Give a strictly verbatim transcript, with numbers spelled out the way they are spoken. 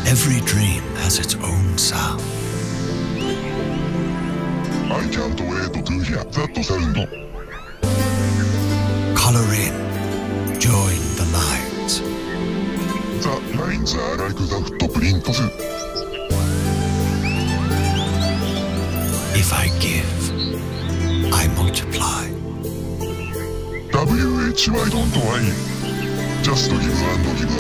Every dream has its own sound. I can't wait to hear that sound. Color in, join the lines. The lines are like the footprints. If I give, I multiply. W H Y don't worry. Just give and give